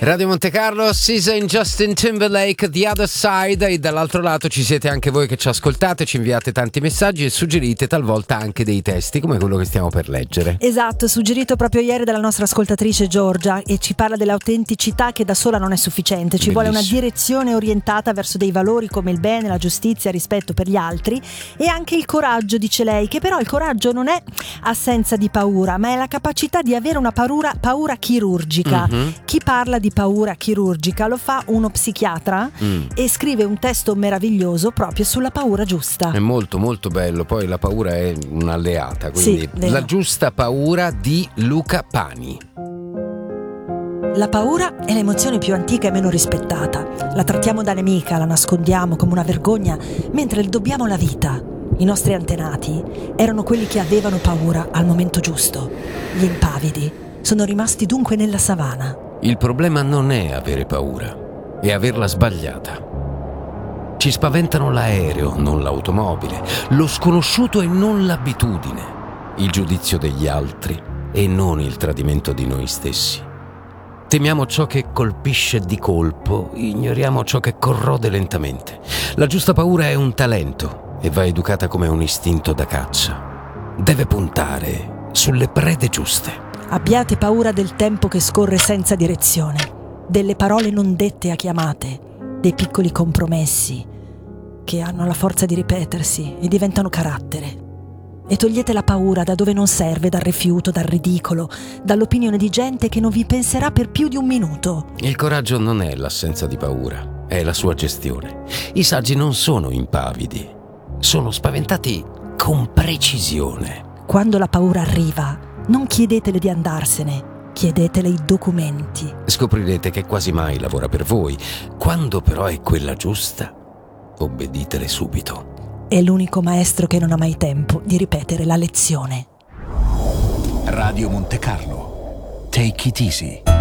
Radio Monte Carlo, Season, Justin Timberlake, The Other Side, e dall'altro lato ci siete anche voi che ci ascoltate, ci inviate tanti messaggi e suggerite talvolta anche dei testi come quello che stiamo per leggere. Esatto, suggerito proprio ieri dalla nostra ascoltatrice Giorgia, e ci parla dell'autenticità che da sola non è sufficiente, ci vuole una direzione orientata verso dei valori come il bene, la giustizia, il rispetto per gli altri e anche il coraggio, dice lei, che però il coraggio non è assenza di paura, ma è la capacità di avere una paura chirurgica. Chi parla di paura chirurgica lo fa uno psichiatra e scrive un testo meraviglioso proprio sulla paura giusta. È molto molto bello, poi la paura è un'alleata, quindi sì, La giusta paura di Luca Pani. La paura è l'emozione più antica e meno rispettata. La trattiamo da nemica, la nascondiamo come una vergogna, mentre le dobbiamo la vita. I nostri antenati erano quelli che avevano paura al momento giusto. Gli impavidi sono rimasti dunque nella savana. Il problema non è avere paura, è averla sbagliata. Ci spaventano l'aereo, non l'automobile, lo sconosciuto e non l'abitudine, il giudizio degli altri e non il tradimento di noi stessi. Temiamo ciò che colpisce di colpo, ignoriamo ciò che corrode lentamente. La giusta paura è un talento e va educata come un istinto da caccia. Deve puntare sulle prede giuste. Abbiate paura del tempo che scorre senza direzione, delle parole non dette a chiamate, dei piccoli compromessi che hanno la forza di ripetersi e diventano carattere. E togliete la paura da dove non serve, dal rifiuto, dal ridicolo, dall'opinione di gente che non vi penserà per più di un minuto. Il coraggio non è l'assenza di paura, è la sua gestione. I saggi non sono impavidi, sono spaventati con precisione. Quando la paura arriva, non chiedetele di andarsene, chiedetele i documenti. Scoprirete che quasi mai lavora per voi. Quando però è quella giusta, obbeditele subito. È l'unico maestro che non ha mai tempo di ripetere la lezione. Radio Monte Carlo. Take it easy.